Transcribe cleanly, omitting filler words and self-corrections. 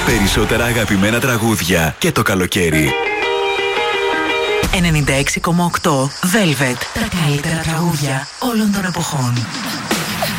Περισσότερα αγαπημένα τραγούδια και το καλοκαίρι. 96,8 Velvet. Τα καλύτερα τραγούδια όλων των εποχών.